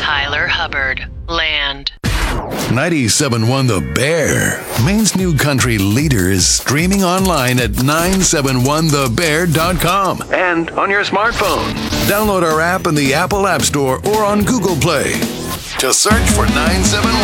Tyler Hubbard, Land. 97.1 The Bear, Maine's new country leader, is streaming online at 971thebear.com and on your smartphone. Download our app in the Apple App Store or on Google Play. Just search for 971.